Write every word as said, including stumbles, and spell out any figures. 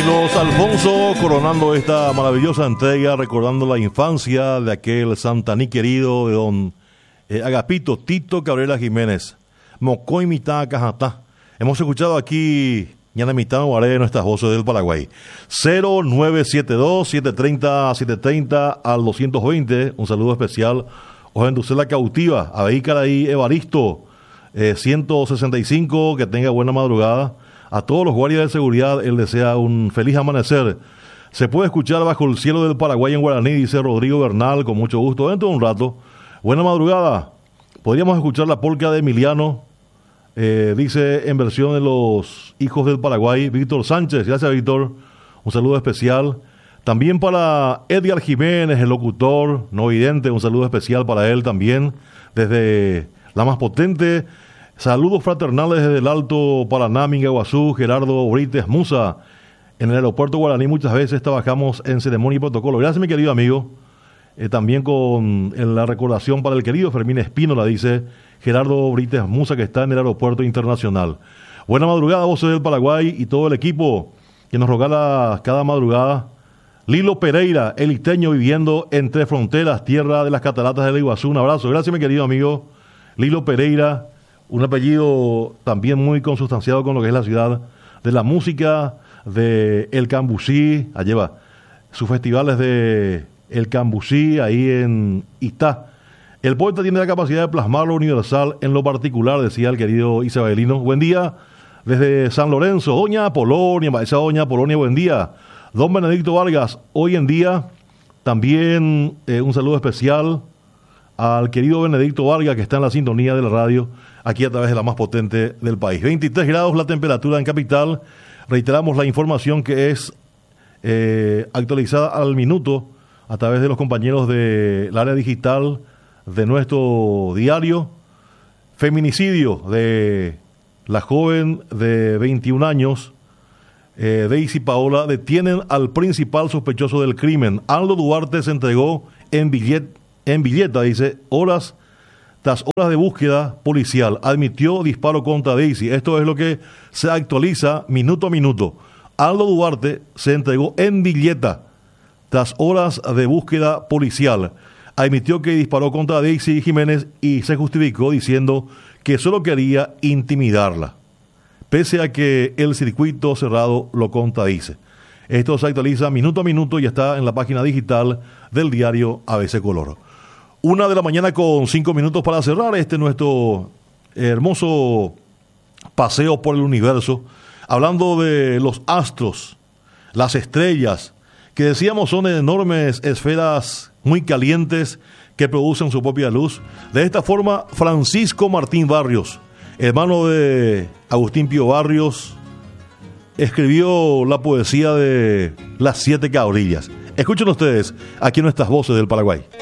Los Alfonso coronando esta maravillosa entrega, recordando la infancia de aquel santaní querido de don eh, Agapito Tito Cabrera Jiménez. Mocoy mitad cajatá. Hemos escuchado aquí Ñana mitad Guaré, nuestras voces del Paraguay. cero nueve siete dos, siete tres cero, siete tres cero al doscientos veinte. Un saludo especial. Ojenducela Cautiva, Abeicar ahí Evaristo, eh, ciento sesenta y cinco, que tenga buena madrugada. A todos los guardias de seguridad, él desea un feliz amanecer. Se puede escuchar Bajo el cielo del Paraguay en guaraní, dice Rodrigo Bernal, con mucho gusto, dentro de un rato. Buena madrugada. Podríamos escuchar la polca de Emiliano, eh, dice en versión de los hijos del Paraguay, Víctor Sánchez. Gracias, Víctor. Un saludo especial. También para Edgar Jiménez, el locutor no vidente, un saludo especial para él también, desde la más potente. Saludos fraternales desde el Alto Paraná, Mingaguazú, Gerardo Brites Musa. En el aeropuerto guaraní muchas veces trabajamos en ceremonia y protocolo. Gracias, mi querido amigo. Eh, también con en la recordación para el querido Fermín Espínola, dice Gerardo Brites Musa, que está en el aeropuerto internacional. Buena madrugada, voces del Paraguay y todo el equipo que nos regala cada madrugada. Lilo Pereira, el isteño viviendo entre fronteras, tierra de las cataratas del Iguazú. Un abrazo. Gracias, mi querido amigo Lilo Pereira. Un apellido también muy consustanciado con lo que es la ciudad de la música, de El Cambucí. Allí va. Sus festivales de El Cambucí, ahí en Itá. El poeta tiene la capacidad de plasmar lo universal en lo particular, decía el querido isabelino. Buen día desde San Lorenzo. Doña Polonia, esa doña Polonia, buen día. Don Benedicto Vargas, hoy en día también eh, un saludo especial al querido Benedicto Vargas, que está en la sintonía de la radio, aquí a través de la más potente del país. veintitrés grados la temperatura en capital. Reiteramos la información que es eh, actualizada al minuto a través de los compañeros del área digital de nuestro diario. Feminicidio de la joven de veintiún años, eh, Daisy Paola. Detienen al principal sospechoso del crimen. Aldo Duarte se entregó en billete En Villeta, dice, horas tras horas de búsqueda policial, admitió disparo contra Daisy. Esto es lo que se actualiza minuto a minuto. Aldo Duarte se entregó en Villeta tras horas de búsqueda policial. Admitió que disparó contra Daisy Jiménez y se justificó diciendo que solo quería intimidarla, pese a que el circuito cerrado lo contradice. Esto se actualiza minuto a minuto y está en la página digital del diario A B C Color. Una de la mañana con cinco minutos para cerrar este nuestro hermoso paseo por el universo, hablando de los astros, las estrellas, que decíamos son enormes esferas muy calientes que producen su propia luz. De esta forma, Francisco Martín Barrios, hermano de Agustín Pío Barrios, escribió la poesía de Las Siete Cabrillas. Escuchen ustedes aquí nuestras voces del Paraguay.